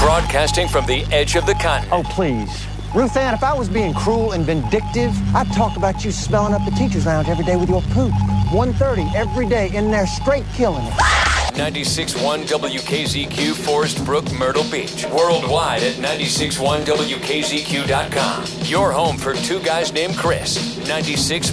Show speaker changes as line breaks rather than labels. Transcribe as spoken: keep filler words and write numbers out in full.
Broadcasting from the edge of the continent.
Oh, please. Ruth Ann, if I was being cruel and vindictive, I'd talk about you smelling up the teacher's lounge every day with your poop. one thirty every day in there straight killing it.
ninety-six point one W K Z Q, Forest Brook, Myrtle Beach. Worldwide at ninety-six point one W K Z Q dot com. Your home for two guys named Chris. ninety-six